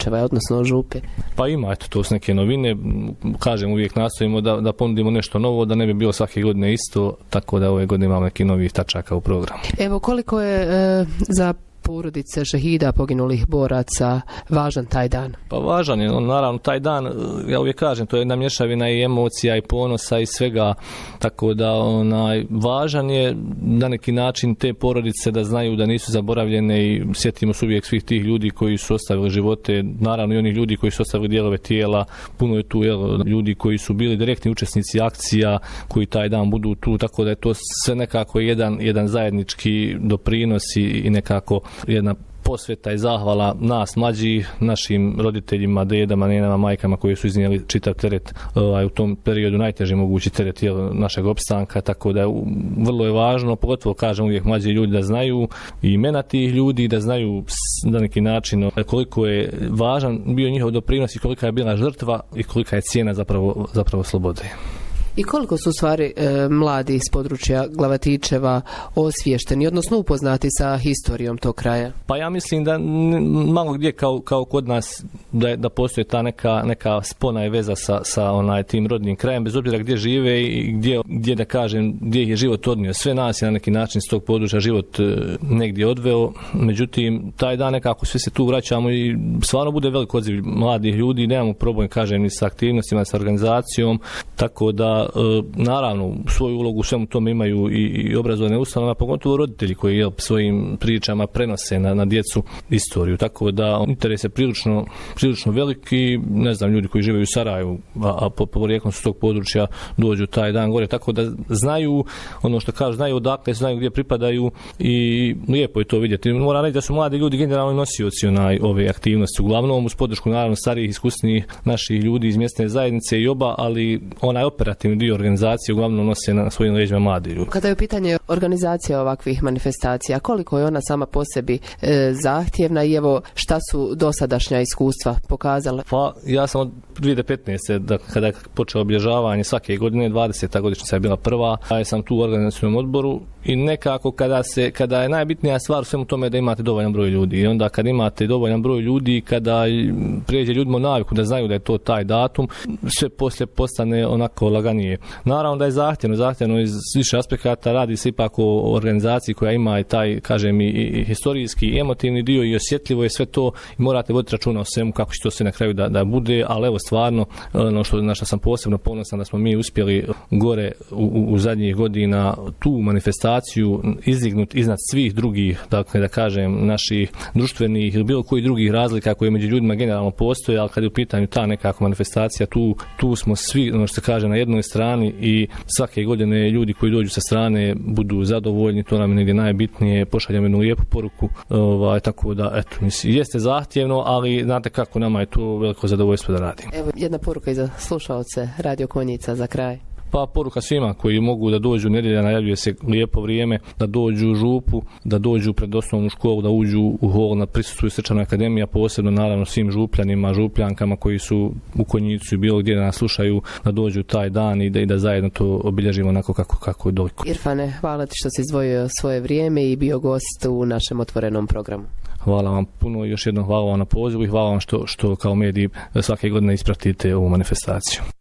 Levatićeva, odnosno župe? Pa ima, eto, to su neke novine. Kažem, uvijek nastojimo da ponudimo nešto novo, da ne bi bilo svake godine isto, tako da ove godine imamo neki novih tačaka u programu. Evo, koliko je za porodice šehida poginulih boraca važan taj dan? Pa važan je, naravno taj dan, ja uvijek kažem, to je jedna mješavina i emocija i ponosa i svega, tako da važan je na neki način te porodice da znaju da nisu zaboravljene i sjetimo se uvijek svih tih ljudi koji su ostavili živote, naravno i onih ljudi koji su ostavili dijelove tijela, puno je tu ljudi koji su bili direktni učesnici akcija, koji taj dan budu tu, tako da je to sve nekako jedan zajednički doprinos i nekako jedna posveta i zahvala nas mlađih, našim roditeljima, dedama, nenama, majkama koji su iznijeli čitav teret u tom periodu, najteži mogući teret našeg opstanka, tako da vrlo je važno, pogotovo kažem uvijek mlađi ljudi da znaju imena tih ljudi, da znaju na neki način koliko je važan bio njihov doprinos i kolika je bila žrtva i kolika je cijena zapravo slobode. I koliko su stvari mladi iz područja Glavatićeva osviješteni, odnosno upoznati sa historijom tog kraja? Pa ja mislim da malo gdje kao kod nas da postoji ta neka spona i veza sa tim rodnim krajem, bez obzira gdje žive i gdje da kažem, gdje je život odnio. Sve nas je na neki način s tog područja život negdje odveo, međutim taj dan nekako sve se tu vraćamo i stvarno bude velik odziv mladih ljudi, nemamo problem, kažem, ni sa aktivnostima, sa organizacijom, tako da naravno svoju ulogu u svemu tome imaju i obrazovne ustanove, pogotovo roditelji koji svojim pričama prenose na djecu istoriju, tako da interes je prilično veliki, ne znam, ljudi koji žive u Sarajevu, a porijeklom su tog područja dođu taj dan gore, tako da znaju ono što kažu, znaju odakle, znaju gdje pripadaju i lijepo je to vidjeti. Moram reći da su mladi ljudi generalno nosioci ove aktivnosti, uglavnom uz podršku naravno starijih, iskusnijih naših ljudi iz mjesne zajednice i ali onaj operativni dio organizacije uglavnom nose na svojim leđima mladi ljudi. Kada je u pitanje organizacija ovakvih manifestacija, koliko je ona sama po sebi zahtjevna i evo šta su dosadašnja iskustva pokazala? Pa ja sam od 2015. kada je počeo obilježavanje svake godine, 20. godišnjica je bila prva, ja sam tu u organizacijnom odboru i nekako kada je najbitnija stvar u svemu tome da imate dovoljan broj ljudi i onda kad imate dovoljan broj ljudi, kada prijeđe ljudima naviku da znaju da je to taj datum, sve poslije postane onako laganije. Naravno da je zahtjevno iz više aspekata, radi se ipak o organizaciji koja ima i taj, kažem, i historijski i emotivni dio i osjetljivo je sve to i morate voditi računa o svemu kako će to sve na kraju da bude, ali evo stvarno ono na što sam posebno ponosan da smo mi uspjeli gore u zadnjih godina tu manifestaciju izdignuti iznad svih drugih, dakle da kažem, naših društvenih ili bilo kojih drugih razlika koje među ljudima generalno postoje, ali kad je u pitanju ta nekakva manifestacija, tu smo svi, ono što se kaže, na jednoj strani i svake godine ljudi koji dođu sa strane budu zadovoljni, to nam je negdje najbitnije, pošaljamo jednu lijepu poruku, tako da, eto, mislim, jeste zahtjevno, ali znate kako nama je to veliko zadovoljstvo da radimo. Evo jedna poruka i za slušalce Radio Konjica za kraj. Pa poruka svima koji mogu da dođu, nedjelja najavljuje se lijepo vrijeme, da dođu u župu, da dođu pred osnovnu školu, da uđu u hol na prisustvuju Srčana akademija, posebno naravno svim župljanima, župljankama koji su u Konjicu i bilo gdje da nas slušaju, da dođu taj dan i da zajedno to obilježimo onako kako je doliko. Irfane, hvala ti što si izdvojio svoje vrijeme i bio gost u našem otvorenom programu. Hvala vam puno i još jednom hvala vam na pozivu i hvala vam što kao mediji svake godine ispratite ovu manifestaciju.